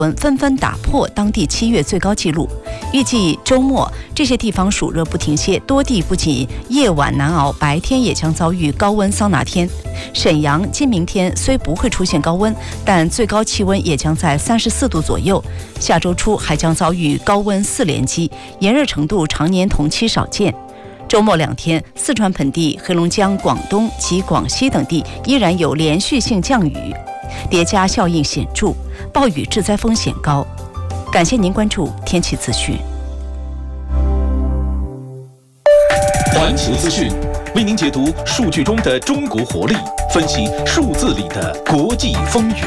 纷纷打破当地7月最高纪录。预计周末这些地方暑热不停歇，多地不仅夜晚难熬，白天也将遭遇高温桑拿天。沈阳今明天虽不会出现高温，但最高气温也将在34度左右。下周初还将遭遇高温4连击，炎热程度常年同期少见。周末2天，四川盆地、黑龙江、广东及广西等地依然有连续性降雨，叠加效应显著，暴雨致灾风险高。感谢您关注天气资讯。 环球资讯为您解读数据中的中国活力，分析数字里的国际风云。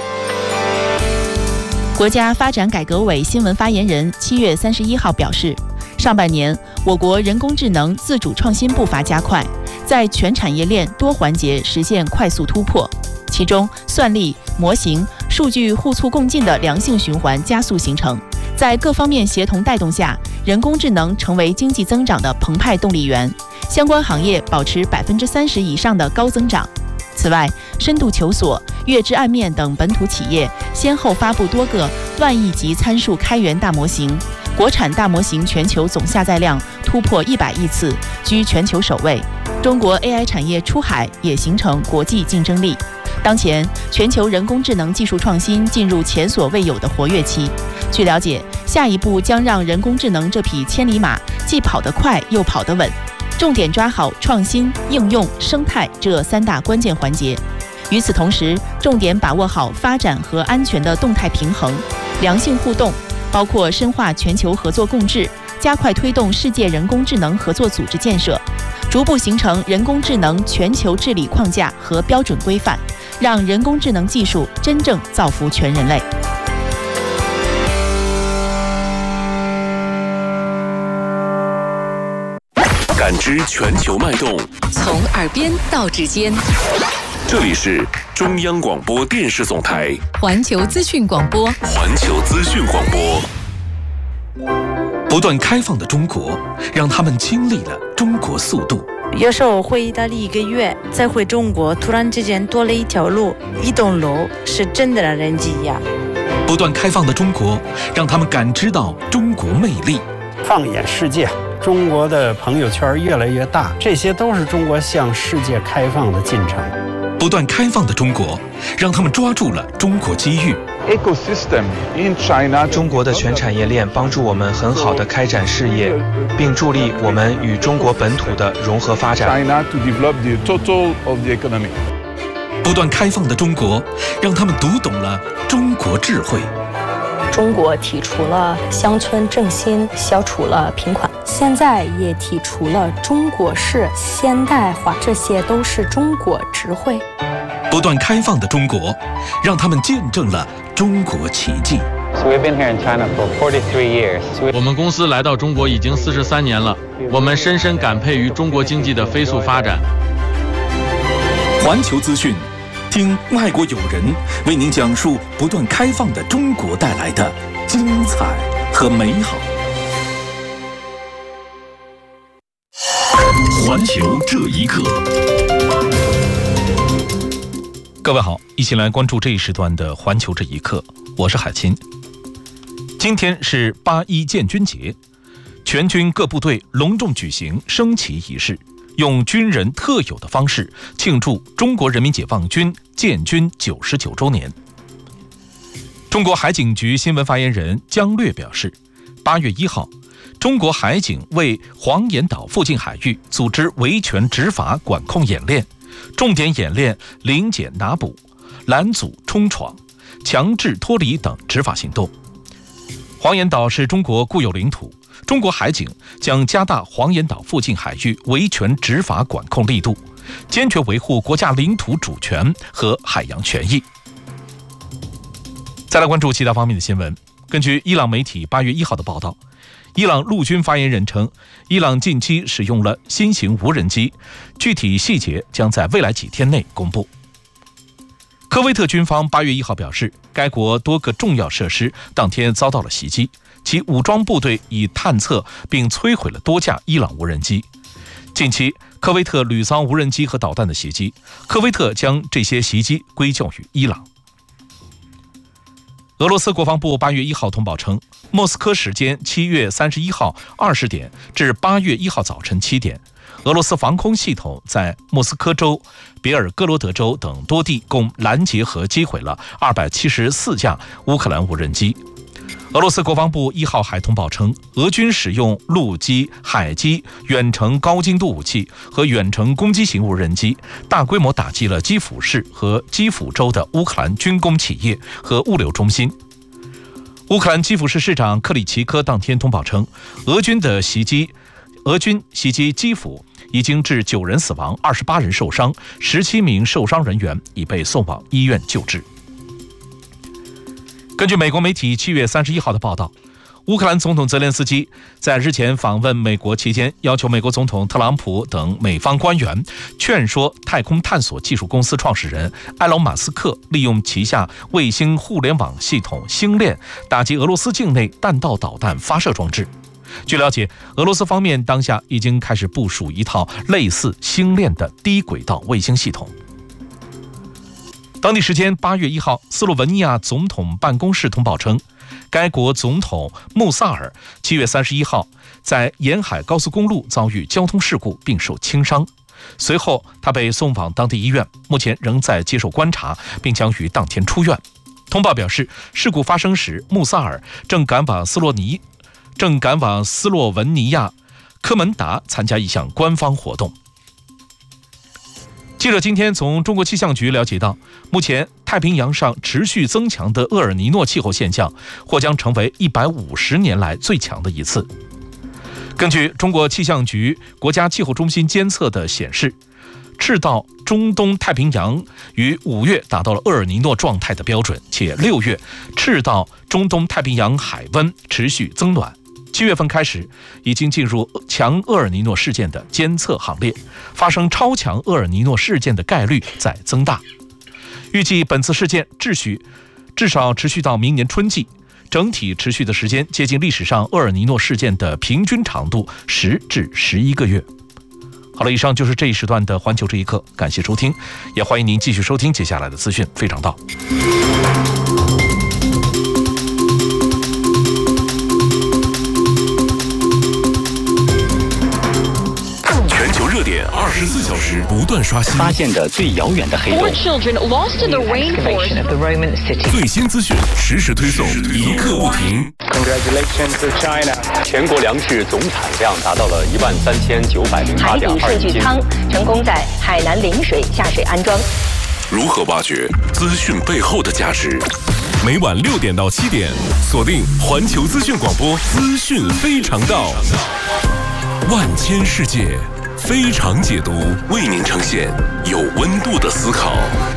国家发展改革委新闻发言人7月31号表示，上半年我国人工智能自主创新步伐加快，在全产业链多环节实现快速突破，其中算力、模型、数据互促共进的良性循环加速形成，在各方面协同带动下，人工智能成为经济增长的澎湃动力源，相关行业保持30%以上的高增长。此外，深度求索、月之暗面等本土企业先后发布多个万亿级参数开源大模型，国产大模型全球总下载量突破100亿次，居全球首位。中国 AI 产业出海也形成国际竞争力。当前，全球人工智能技术创新进入前所未有的活跃期。据了解，下一步将让人工智能这匹千里马既跑得快又跑得稳，重点抓好创新、应用、生态这3大关键环节。与此同时，重点把握好发展和安全的动态平衡，良性互动，包括深化全球合作共治，加快推动世界人工智能合作组织建设，逐步形成人工智能全球治理框架和标准规范，让人工智能技术真正造福全人类。 感知全球脉动， 从耳边到指尖。 这里是中央广播电视总台环球资讯广播。 环球资讯广播。不断开放的中国，让他们经历了中国速度。 有时候回意大利1个月，再回中国，突然之间多了一条路、一栋楼，是真的让人惊讶。 不断开放的中国，让他们感知到中国魅力。 放眼世界，中国的朋友圈越来越大，这些都是中国向世界开放的进程。 不断开放的中国，让他们抓住了中国机遇。 中国的全产业链帮助我们很好地开展事业，并助力我们与中国本土的融合发展。 不断开放的中国，让他们读懂了中国智慧。 中国提出了乡村振兴，消除了贫困，现在也提出了中国式现代化，这些都是中国智慧。 不断开放的中国，让他们见证了中国奇迹。 我们公司来到中国已经43年了，我们深深感佩于中国经济的飞速发展。 环球资讯，听外国友人为您讲述不断开放的中国带来的精彩和美好。环球这一刻，各位好，一起来关注这一时段的环球这一刻，我是海清。今天是8·1建军节，全军各部队隆重举行升旗仪式，用军人特有的方式庆祝中国人民解放军建军99周年。中国海警局新闻发言人姜略表示，8月1号，中国海警为黄岩岛附近海域组织维权执法管控演练，重点演练临检拿捕、拦阻冲闯、强制脱离等执法行动。黄岩岛是中国固有领土，中国海警将加大黄岩岛附近海域维权执法管控力度，坚决维护国家领土主权和海洋权益。再来关注其他方面的新闻。根据伊朗媒体8月1号的报道，伊朗陆军发言人称，伊朗近期使用了新型无人机，具体细节将在未来几天内公布。科威特军方8月1号表示，该国多个重要设施当天遭到了袭击，其武装部队已探测并摧毁了多架伊朗无人机。近期，科威特屡遭无人机和导弹的袭击，科威特将这些袭击归咎于伊朗。 俄罗斯国防部8月1号通报称，莫斯科时间7月31号20点至8月1号早晨7点，俄罗斯防空系统在莫斯科州、别尔哥罗德州等多地共拦截和击毁了274架乌克兰无人机。俄罗斯国防部1号还通报称，俄军使用陆基、海基、远程高精度武器和远程攻击型无人机，大规模打击了基辅市和基辅州的乌克兰军工企业和物流中心。乌克兰基辅市市长克里奇科当天通报称，俄军袭击基辅已经致9人死亡，28人受伤，17名受伤人员已被送往医院救治。根据美国媒体7月31号的报道，乌克兰总统泽连斯基在日前访问美国期间，要求美国总统特朗普等美方官员劝说太空探索技术公司创始人埃隆·马斯克利用旗下卫星互联网系统星链打击俄罗斯境内弹道导弹发射装置。据了解，俄罗斯方面当下已经开始部署一套类似星链的低轨道卫星系统。当地时间8月1号，斯洛文尼亚总统办公室通报称，该国总统穆萨尔7月31号在沿海高速公路遭遇交通事故并受轻伤，随后他被送往当地医院，目前仍在接受观察，并将于当天出院。通报表示，事故发生时，穆萨尔正赶往斯洛文尼亚科门达参加一项官方活动。记者今天从中国气象局了解到，目前太平洋上持续增强的厄尔尼诺气候现象或将成为150年来最强的一次。根据中国气象局国家气候中心监测的显示，赤道中东太平洋于5月达到了厄尔尼诺状态的标准，且6月赤道中东太平洋海温持续增暖。7月份开始，已经进入强厄尔尼诺事件的监测行列，发生超强厄尔尼诺事件的概率在增大。预计本次事件至少持续到明年春季，整体持续的时间接近历史上厄尔尼诺事件的平均长度10至11个月。好了，以上就是这一时段的环球这一刻，感谢收听，也欢迎您继续收听接下来的资讯非常道。热点24小时不断刷新， 发现的最遥远的黑洞， 最新资讯实时推送，一刻不停。 Congratulations to China！ 全国粮食总产量达到了13908.2 海底数据舱成功在海南陵水下水安装。 如何挖掘资讯背后的价值？每晚6点到7点，锁定环球资讯广播，资讯非常道，万千世界。非常解读，为您呈现有温度的思考。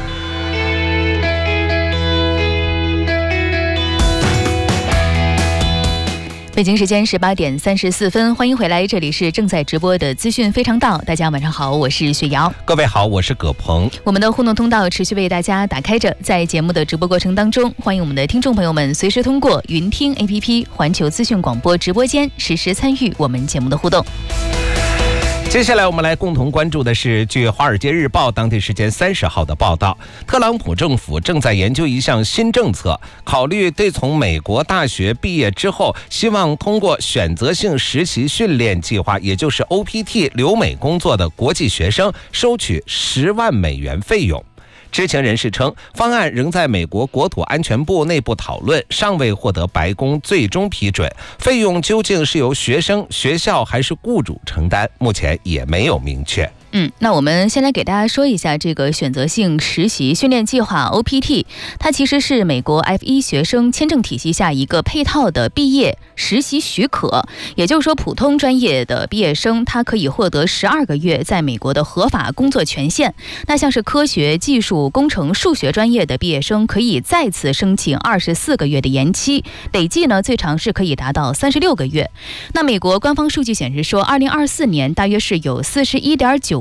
北京时间18点34分，欢迎回来，这里是正在直播的资讯非常道。大家晚上好，我是雪瑶。 各位好，我是葛鹏。 我们的互动通道持续为大家打开着，在节目的直播过程当中，欢迎我们的听众朋友们随时通过云听 APP 环球资讯广播直播间实时参与我们节目的互动。 接下来我们来共同关注的是，据《华尔街日报》当地时间30号的报道，特朗普政府正在研究一项新政策，考虑对从美国大学毕业之后希望通过选择性实习训练计划，也就是 OPT 留美工作的国际学生收取10万美元费用。知情人士称，方案仍在美国国土安全部内部讨论，尚未获得白宫最终批准。费用究竟是由学生、学校还是雇主承担，目前也没有明确。 那我们先来给大家说一下这个选择性实习训练计划 OPT， 它其实是美国 F1 学生签证体系下一个配套的毕业实习许可，也就是说普通专业的毕业生他可以获得12个月在美国的合法工作权限，那像是科学、技术、工程、数学专业的毕业生可以再次申请24个月的延期，累计呢最长是可以达到36个月。那美国官方数据显示说，2024年大约是有41.9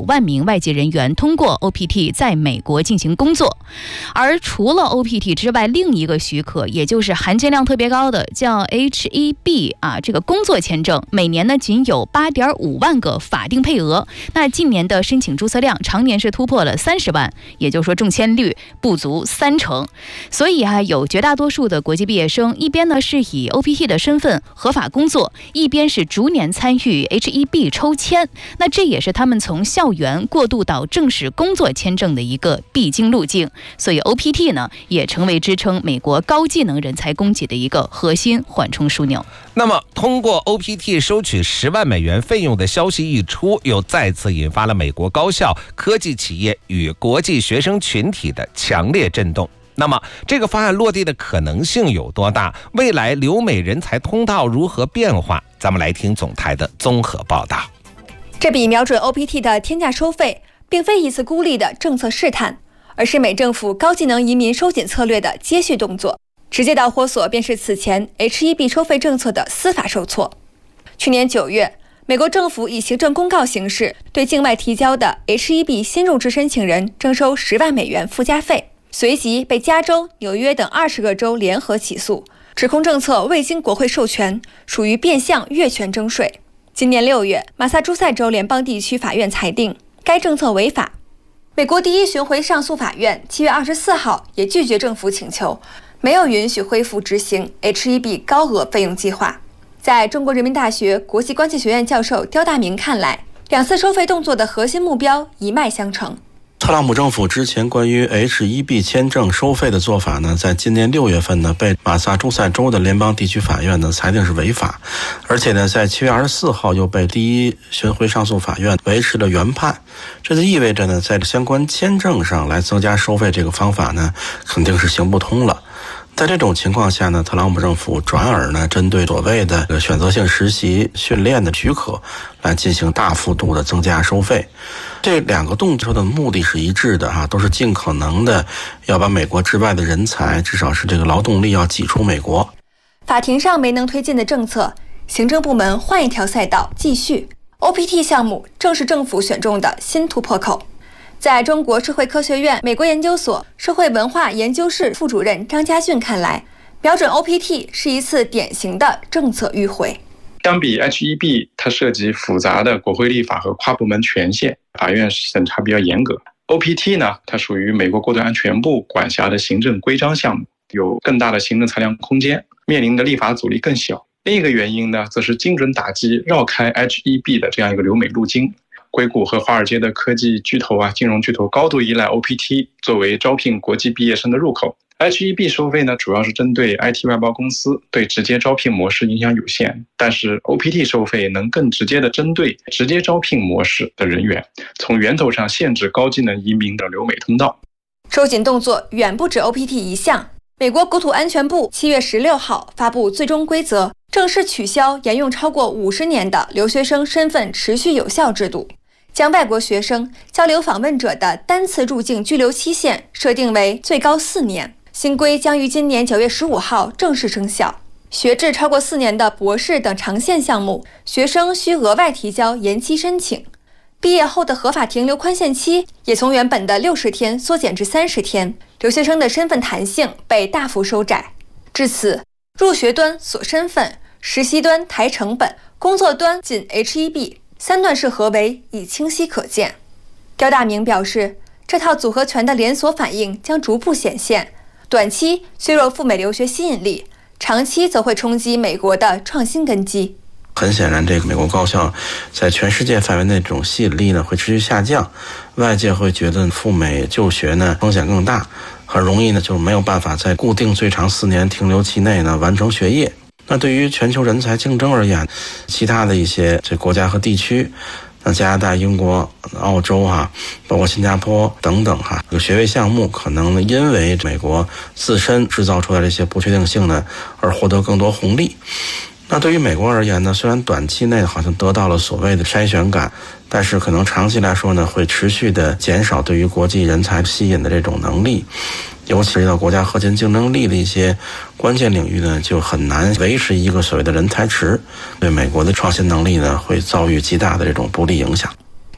万名外籍人员通过 OPT 在美国进行工作。而除了 OPT 之外，另一个许可，也就是含金量特别高的叫 H-1B 这个工作签证，每年呢仅有8.5万个法定配额。那近年的申请注册量常年是突破了30万，也就是说中签率不足30%。所以有绝大多数的国际毕业生一边呢是以 OPT 的身份合法工作，一边是逐年参与 H-1B 抽签。那这也是他们从校园过渡到正式工作签证的一个必经路径。所以 OPT 呢也成为支撑美国高技能人才供给的一个核心缓冲枢纽。 那么通过 OPT 收取10万美元费用的消息一出，又再次引发了美国高校、科技企业与国际学生群体的强烈震动。那么这个方案落地的可能性有多大？未来留美人才通道如何变化？咱们来听总台的综合报道。 这笔瞄准 OPT 的天价收费，并非一次孤立的政策试探，而是美政府高技能移民收紧策略的接续动作。直接导火索便是此前 H-1B 收费政策的司法受挫。去年9月，美国政府以行政公告形式对境外提交的 H-1B 新入职申请人征收10万美元附加费，随即被加州、纽约等20个州联合起诉，指控政策未经国会授权，属于变相越权征税。今年6月，马萨诸塞州联邦地区法院裁定该政策违法。美国第一巡回上诉法院7月24号也拒绝政府请求，没有允许恢复执行 H-1B 高额费用计划。在中国人民大学国际关系学院教授刁大明看来，两次收费动作的核心目标一脉相承。 特朗普政府之前关于 H-1B 签证收费的做法呢，在今年6月份呢，被马萨诸塞州的联邦地区法院呢裁定是违法，而且呢，在7月24号又被第一巡回上诉法院维持了原判。这就意味着呢，在相关签证上来增加收费这个方法呢，肯定是行不通了。在这种情况下呢，特朗普政府转而呢，针对所谓的选择性实习训练的许可来进行大幅度的增加收费。这两个动作的目的是一致的都是尽可能的要把美国之外的人才，至少是这个劳动力要挤出美国。 法庭上没能推进的政策，行政部门换一条赛道继续。OPT 项目正是政府选中的新突破口。在中国社会科学院美国研究所社会文化研究室副主任张家俊看来，瞄准 OPT 是一次典型的政策迂回。 相比 H-1B， 它涉及复杂的国会立法和跨部门权限，法院审查比较严格。OPT 呢，它属于美国国土安全部管辖的行政规章项目，有更大的行政裁量空间，面临的立法阻力更小。另一个原因呢，则是精准打击绕开 H-1B 的这样一个留美路径。硅谷和华尔街的科技巨头金融巨头高度依赖 OPT 作为招聘国际毕业生的入口。H-1B 收费呢，主要是针对 IT 外包公司，对直接招聘模式影响有限。但是 OPT 收费能更直接的针对直接招聘模式的人员，从源头上限制高技能移民的留美通道。 收紧动作远不止 OPT 一项。美国国土安全部7月16号发布最终规则，正式取消沿用超过50年的留学生身份持续有效制度，将外国学生交流访问者的单次入境居留期限设定为最高4年。新规将于今年9月15号正式生效。学制超过4年的博士等长线项目，学生需额外提交延期申请。毕业后的合法停留宽限期也从原本的60天缩减至30天，留学生的身份弹性被大幅收窄。至此，入学端锁身份，实习端抬成本，工作端仅 H-1B， 三段式合围已清晰可见。刁大明表示，这套组合拳的连锁反应将逐步显现，短期削弱赴美留学吸引力，长期则会冲击美国的创新根基。 很显然，这个美国高校在全世界范围内这种吸引力呢会持续下降，外界会觉得赴美就学呢风险更大，很容易呢就没有办法在固定最长4年停留期内呢完成学业。那对于全球人才竞争而言，其他的一些这国家和地区，那加拿大、英国、澳洲包括新加坡等等这个学位项目可能因为美国自身制造出来这些不确定性呢而获得更多红利。那对于美国而言呢，虽然短期内好像得到了所谓的筛选感，但是可能长期来说呢，会持续的减少对于国际人才吸引的这种能力，尤其是到国家核心竞争力的一些关键领域呢，就很难维持一个所谓的人才池，对美国的创新能力呢，会遭遇极大的这种不利影响。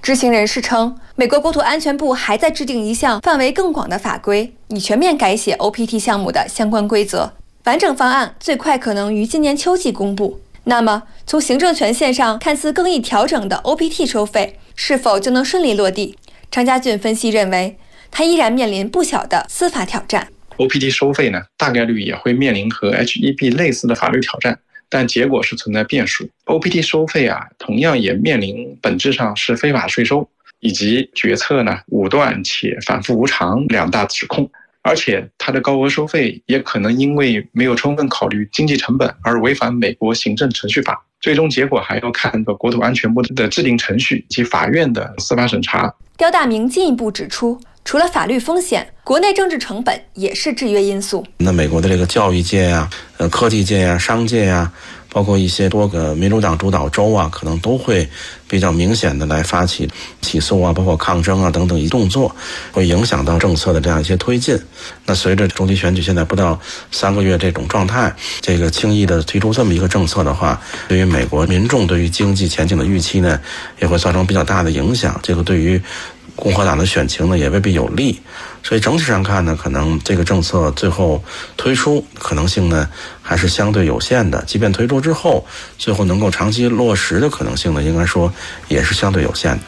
知情人士称，美国国土安全部还在制定一项范围更广的法规，以全面改写 OPT 项目的相关规则。完整方案最快可能于今年秋季公布。那么，从行政权限上看似更易调整的 OPT 收费，是否就能顺利落地？张家俊分析认为，它依然面临不小的司法挑战。 OPT 收费呢，大概率也会面临和 HEB 类似的法律挑战，但结果是存在变数。OPT 收费同样也面临本质上是非法税收，以及决策呢武断且反复无常两大指控。而且它的高额收费也可能因为没有充分考虑经济成本而违反美国行政程序法，最终结果还要看国土安全部的制定程序及法院的司法审查。 刁大明进一步指出，除了法律风险，国内政治成本也是制约因素。 那美国的这个教育界科技界商界包括一些多个民主党主导州可能都会比较明显的来发起起诉包括抗争等等一动作，会影响到政策的这样一些推进。那随着中期选举现在不到3个月这种状态，这个轻易的推出这么一个政策的话，对于美国民众对于经济前景的预期呢，也会造成比较大的影响。这个对于共和党的选情呢也未必有利，所以整体上看呢，可能这个政策最后推出可能性呢还是相对有限的。即便推出之后，最后能够长期落实的可能性呢，应该说也是相对有限的。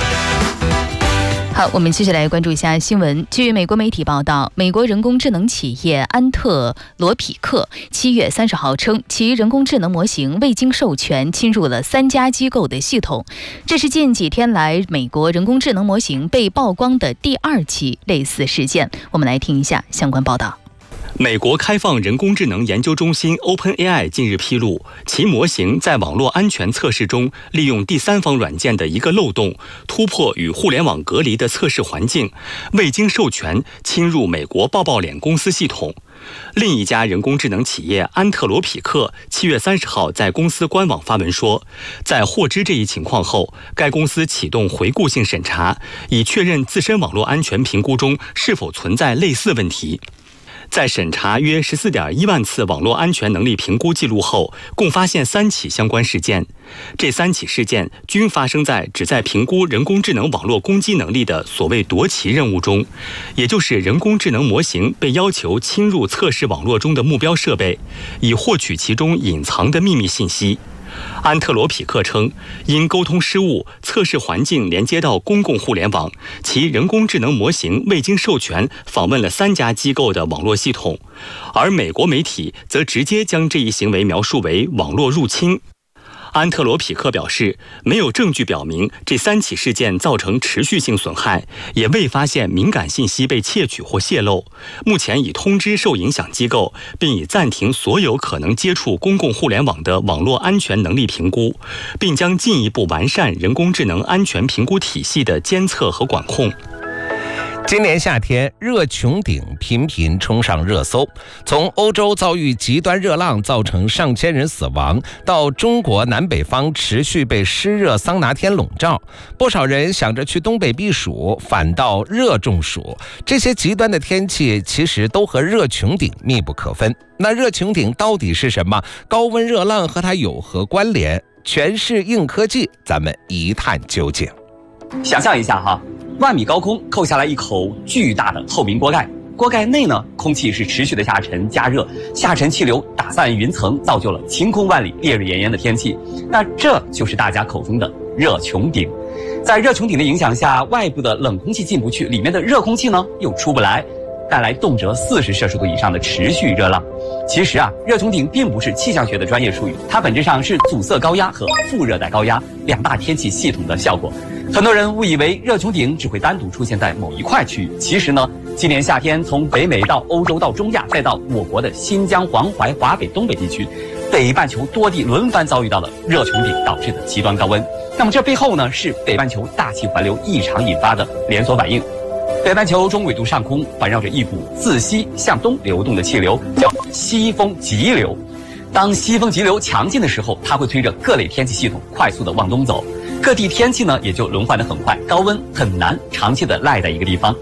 好，我们继续来关注一下新闻。据美国媒体报道，美国人工智能企业安特罗匹克7月30号称，其人工智能模型未经授权侵入了3家机构的系统。这是近几天来美国人工智能模型被曝光的第2起类似事件。我们来听一下相关报道。 美国开放人工智能研究中心 OpenAI 近日披露，其模型在网络安全测试中利用第三方软件的一个漏洞，突破与互联网隔离的测试环境，未经授权侵入美国抱抱脸公司系统。另一家人工智能企业安特罗匹克7月30号在公司官网发文说，在获知这一情况后，该公司启动回顾性审查，以确认自身网络安全评估中是否存在类似问题。在审查约14.1万次网络安全能力评估记录后，共发现3起相关事件。这3起事件均发生在旨在评估人工智能网络攻击能力的所谓夺旗任务中，也就是人工智能模型被要求侵入测试网络中的目标设备，以获取其中隐藏的秘密信息。安特罗匹克称，因沟通失误，测试环境连接到公共互联网，其人工智能模型未经授权访问了3家机构的网络系统，而美国媒体则直接将这一行为描述为网络入侵。安特罗匹克表示，没有证据表明这3起事件造成持续性损害，也未发现敏感信息被窃取或泄露。目前已通知受影响机构，并已暂停所有可能接触公共互联网的网络安全能力评估，并将进一步完善人工智能安全评估体系的监测和管控。 今年夏天，热穹顶频频冲上热搜。从欧洲遭遇极端热浪造成上千人死亡，到中国南北方持续被湿热桑拿天笼罩，不少人想着去东北避暑，反倒热中暑。这些极端的天气其实都和热穹顶密不可分。那热穹顶到底是什么？高温热浪和它有何关联？全是硬科技，咱们一探究竟。 想象一下哈，万米高空扣下来一口巨大的透明锅盖，锅盖内呢，空气是持续的下沉加热，下沉气流打散云层，造就了晴空万里、烈日炎炎的天气。那这就是大家口中的热穹顶。在热穹顶的影响下，外部的冷空气进不去，里面的热空气呢又出不来，带来动辄40摄氏度以上的持续热浪。其实热穹顶并不是气象学的专业术语，它本质上是阻塞高压和副热带高压2大天气系统的效果。很多人误以为热穹顶只会单独出现在某一块区域，其实呢，今年夏天从北美到欧洲到中亚，再到我国的新疆、黄淮、华北、东北地区，北半球多地轮番遭遇到了热穹顶导致的极端高温。那么这背后呢，是北半球大气环流异常引发的连锁反应。北半球中纬度上空环绕着一股自西向东流动的气流，叫西风急流。当西风急流强劲的时候，它会推着各类天气系统快速的往东走，各地天气呢也就轮换得很快，高温很难长期的赖在一个地方。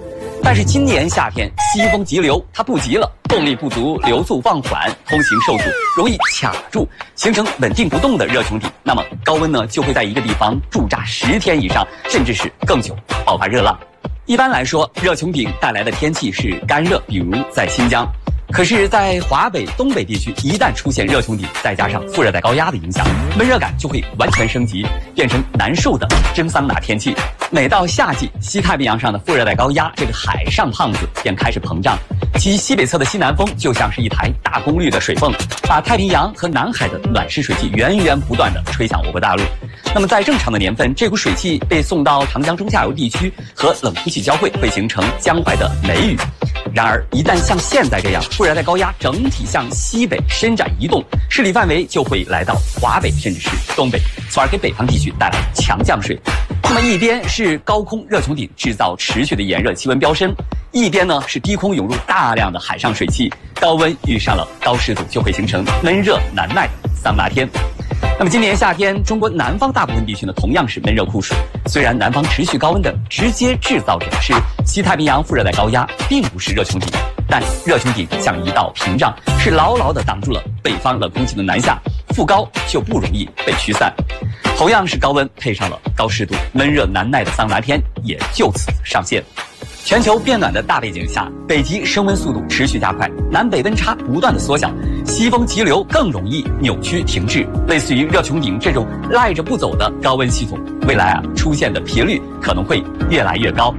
但是今年夏天西风急流它不急了，动力不足，流速放缓，通行受阻，容易卡住，形成稳定不动的热穹顶。那么高温呢就会在一个地方驻扎10天以上，甚至是更久，爆发热浪。一般来说，热穹顶带来的天气是干热，比如在新疆。可是，在华北、东北地区，一旦出现热穹顶，再加上副热带高压的影响，闷热感就会完全升级，变成难受的蒸桑拿天气。每到夏季，西太平洋上的副热带高压这个海上胖子便开始膨胀，其西北侧的西南风就像是一台大功率的水泵，把太平洋和南海的暖湿水汽源源不断地吹向我国大陆。那么在正常的年份，这股水汽被送到长江中下游地区和冷空气交汇，会形成江淮的梅雨。然而，一旦像现在这样，副热带高压整体向西北伸展移动，势力范围就会来到华北甚至是东北，从而给北方地区带来强降水。那么一边是高空热穹顶制造持续的炎热，气温飙升，一边呢是低空涌入大量的海上水汽，高温遇上了高湿度，就会形成闷热难耐的桑拿天。那么今年夏天，中国南方大部分地区呢同样是闷热酷暑。虽然南方持续高温的直接制造者是西太平洋副热带高压，并不是热穹顶，但热穹顶像一道屏障，是牢牢地挡住了北方冷空气的南下，副高就不容易被驱散。同样是高温配上了高湿度，闷热难耐的桑拿天也就此上线。全球变暖的大背景下，北极升温速度持续加快，南北温差不断的缩小，西风急流更容易扭曲停滞。类似于热穹顶这种赖着不走的高温系统，未来出现的频率可能会越来越高。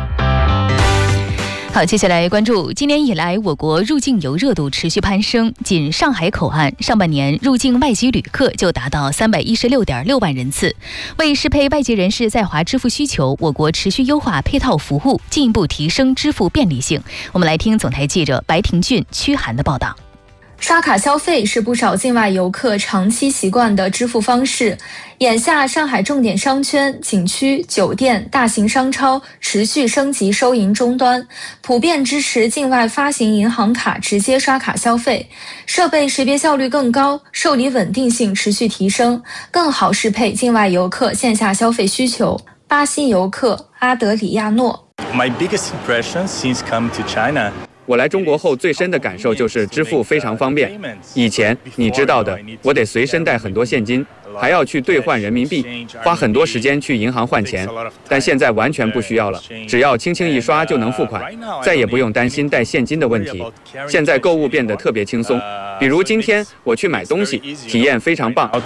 好，接下来关注今年以来我国入境游热度持续攀升，仅上海口岸上半年入境外籍旅客就达到316.6万人次。为适配外籍人士在华支付需求，我国持续优化配套服务，进一步提升支付便利性。我们来听总台记者白廷俊、曲涵的报道。 刷卡消费是不少境外游客长期习惯的支付方式。眼下，上海重点商圈、景区、酒店、大型商超持续升级收银终端，普遍支持境外发行银行卡直接刷卡消费，设备识别效率更高，受理稳定性持续提升，更好适配境外游客线下消费需求。巴西游客阿德里亚诺 My biggest impression since coming to China。 我来中国后最深的感受就是支付非常方便。以前你知道的，我得随身带很多现金，还要去兑换人民币，花很多时间去银行换钱。但现在完全不需要了，只要轻轻一刷就能付款，再也不用担心带现金的问题。现在购物变得特别轻松，比如今天我去买东西，体验非常棒。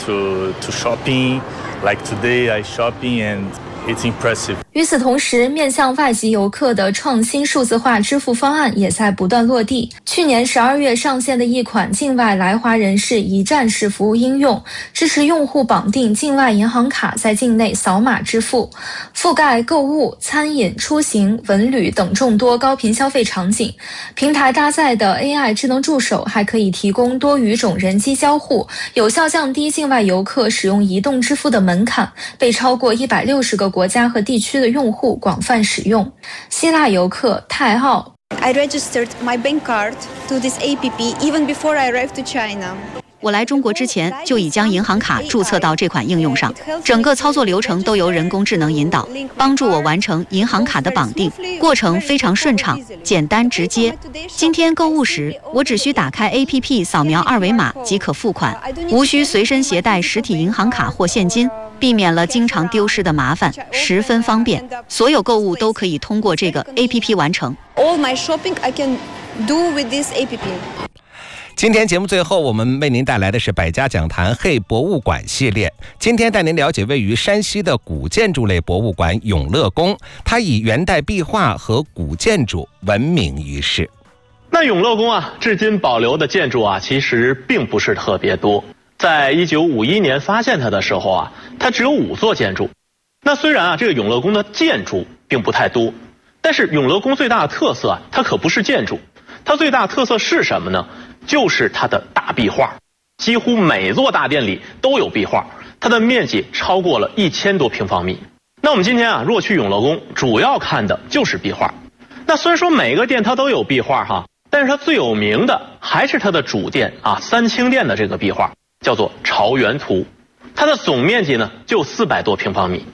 与此同时，面向外籍游客的创新数字化支付方案也在不断落地。去年12月上线的一款境外来华人士一站式服务应用，支持用户绑定境外银行卡在境内扫码支付，覆盖购物、餐饮、出行、文旅等众多高频消费场景。平台搭载的 AI 智能助手还可以提供多语种人机交互，有效降低境外游客使用移动支付的门槛，被超过160个国家和地区的用户广泛使用。希腊游客泰奥 I registered my bank card to this app even before I arrived to China。 我来中国之前就已将银行卡注册到这款应用上，整个操作流程都由人工智能引导，帮助我完成银行卡的绑定，过程非常顺畅、简单直接。今天购物时，我只需打开 APP 扫描二维码即可付款，无需随身携带实体银行卡或现金，避免了经常丢失的麻烦，十分方便。所有购物都可以通过这个 APP 完成。 All my shopping I can do with this APP。 今天节目最后，我们为您带来的是百家讲坛嘿博物馆系列。今天带您了解位于山西的古建筑类博物馆永乐宫，它以元代壁画和古建筑闻名于世。 那永乐宫啊，至今保留的建筑啊，其实并不是特别多。在1951年发现它的时候啊，它只有5座建筑。那虽然啊，这个永乐宫的建筑并不太多，但是永乐宫最大的特色啊，它可不是建筑，它最大的特色是什么呢？就是它的大壁画，几乎每座大殿里都有壁画，它的面积超过了1000多平方米。那我们今天啊，如果去永乐宫，主要看的就是壁画。那虽然说每个殿它都有壁画哈，但是它最有名的还是它的主殿啊，三清殿的这个壁画，叫做《朝元图》，它的总面积呢就400多平方米。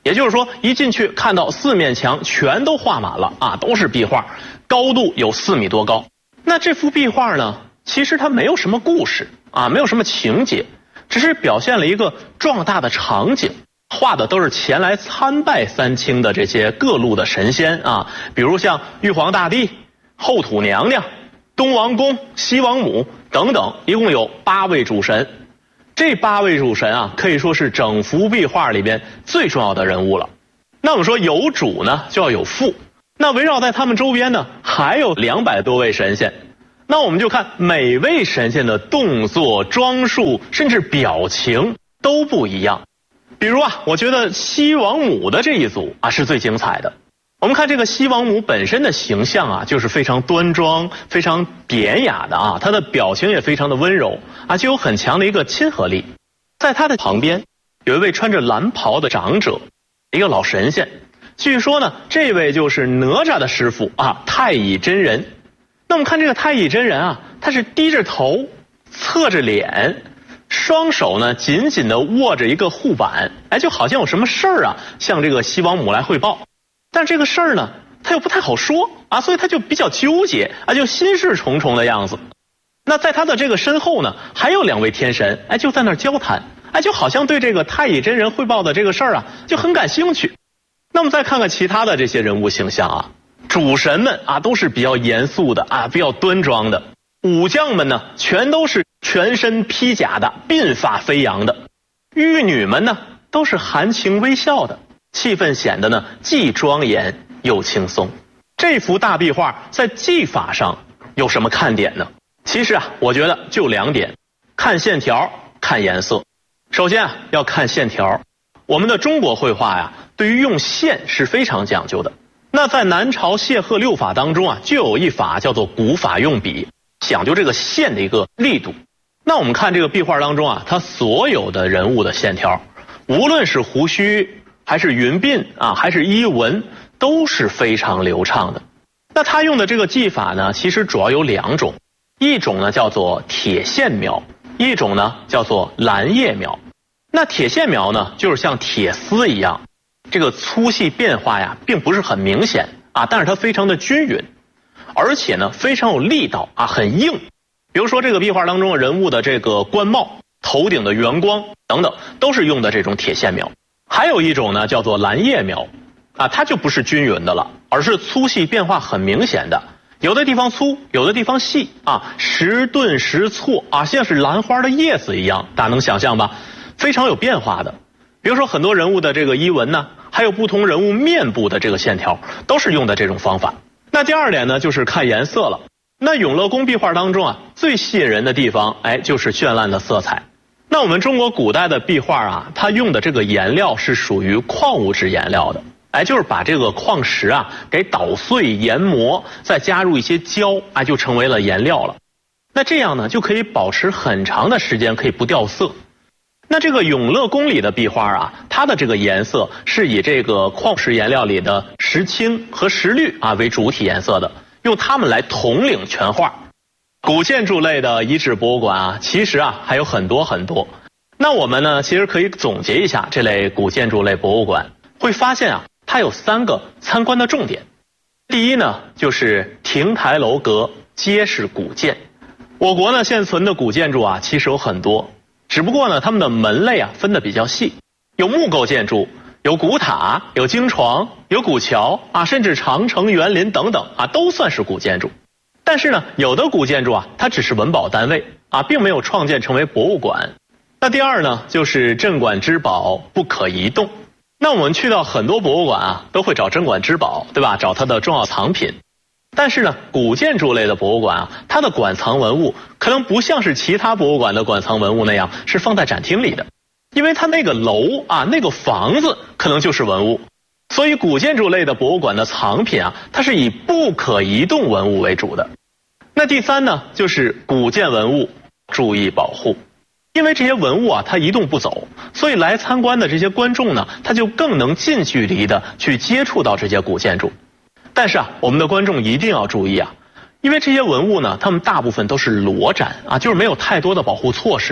也就是说，一进去看到四面墙全都画满了啊，都是壁画，高度有4米多高。那这幅壁画呢，其实它没有什么故事啊，没有什么情节，只是表现了一个壮大的场景，画的都是前来参拜三清的这些各路的神仙啊，比如像玉皇大帝、后土娘娘、东王公、西王母等等，一共有8位主神。这8位主神啊，可以说是整幅壁画里边最重要的人物了。那我们说有主呢，就要有副。那围绕在他们周边呢，还有200多位神仙。那我们就看每位神仙的动作、装束，甚至表情都不一样。比如啊，我觉得西王母的这一组啊是最精彩的。我们看这个西王母本身的形象啊，就是非常端庄、非常典雅的啊，她的表情也非常的温柔啊，具有很强的一个亲和力。在她的旁边，有一位穿着蓝袍的长者，一个老神仙。据说呢，这位就是哪吒的师傅啊，太乙真人。那我们看这个太乙真人啊，他是低着头，侧着脸，双手呢紧紧地握着一个护板，哎，就好像有什么事儿啊，向这个西王母来汇报。但这个事儿呢，他又不太好说啊，所以他就比较纠结啊，就心事重重的样子。那在他的这个身后呢，还有2位天神，哎，就在那儿交谈，哎，就好像对这个太乙真人汇报的这个事儿啊，就很感兴趣。那么再看看其他的这些人物形象啊，主神们啊都是比较严肃的啊，比较端庄的；武将们呢，全都是全身披甲的，鬓发飞扬的；玉女们呢，都是含情微笑的。气氛显得呢既庄严又轻松。这幅大壁画在技法上有什么看点呢？其实啊，我觉得就2点：看线条，看颜色。首先啊，要看线条。我们的中国绘画呀，对于用线是非常讲究的。那在南朝谢赫6法当中啊，就有一法叫做古法用笔，讲究这个线的一个力度。那我们看这个壁画当中啊，它所有的人物的线条，无论是胡须还是云鬓啊，还是衣纹，都是非常流畅的。那他用的这个技法呢，其实主要有2种，一种呢叫做铁线描，一种呢叫做蓝叶描。那铁线描呢，就是像铁丝一样，这个粗细变化呀，并不是很明显啊，但是它非常的均匀，而且呢非常有力道啊，很硬。比如说这个壁画当中人物的这个冠帽、头顶的圆光等等，都是用的这种铁线描。还有一种呢叫做蓝叶描啊，它就不是均匀的了，而是粗细变化很明显的，有的地方粗，有的地方细啊，时顿时错啊，像是兰花的叶子一样，大家能想象吧？非常有变化的。比如说很多人物的这个衣纹呢，还有不同人物面部的这个线条，都是用的这种方法。那第2点呢，就是看颜色了。那永乐宫壁画当中啊，最吸引人的地方，哎，就是绚烂的色彩。那我们中国古代的壁画啊，它用的这个颜料是属于矿物质颜料的，哎，就是把这个矿石啊给捣碎研磨，再加入一些胶，哎，就成为了颜料了。那这样呢，就可以保持很长的时间，可以不掉色。那这个永乐宫里的壁画啊，它的这个颜色是以这个矿石颜料里的石青和石绿啊为主体颜色的，用它们来统领全画。古建筑类的遗址博物馆啊，其实啊还有很多很多。那我们呢，其实可以总结一下这类古建筑类博物馆，会发现啊，它有3个参观的重点。第一呢，就是亭台楼阁皆是古建。我国呢现存的古建筑啊，其实有很多，只不过呢它们的门类啊分得比较细，有木构建筑，有古塔，有经床，有古桥啊，甚至长城、园林等等啊，都算是古建筑。但是呢，有的古建筑啊，它只是文保单位啊，并没有创建成为博物馆。那第2呢，就是镇馆之宝不可移动。那我们去到很多博物馆啊，都会找镇馆之宝，对吧？找它的重要藏品。但是呢，古建筑类的博物馆啊，它的馆藏文物可能不像是其他博物馆的馆藏文物那样是放在展厅里的，因为它那个楼啊，那个房子可能就是文物。所以古建筑类的博物馆的藏品啊，它是以不可移动文物为主的。那第3呢，就是古建文物注意保护。因为这些文物啊，它移动不走，所以来参观的这些观众呢，他就更能近距离的去接触到这些古建筑。但是啊，我们的观众一定要注意啊，因为这些文物呢，它们大部分都是裸展啊，就是没有太多的保护措施的，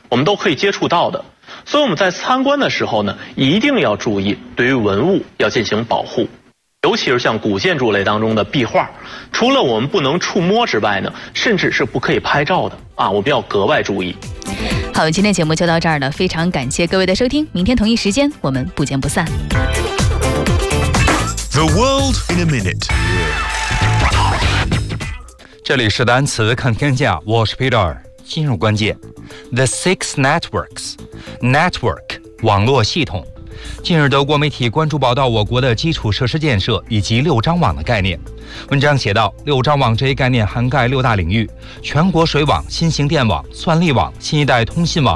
我们都可以接触到的。所以我们在参观的时候呢，一定要注意对于文物要进行保护，尤其是像古建筑类当中的壁画，除了我们不能触摸之外呢，甚至是不可以拍照的啊，我们要格外注意。 好，今天节目就到这儿了，非常感谢各位的收听，明天同一时间我们不见不散。 The world in a minute。 这里是单词看天下，我是 Peter。进入关键 ，The Six Networks， Network 网络系统。近日，德国媒体关注报道我国的基础设施建设以及6张网的概念。文章写道，6张网这一概念涵盖6大领域：全国水网、新型电网、算力网、新一代通信网、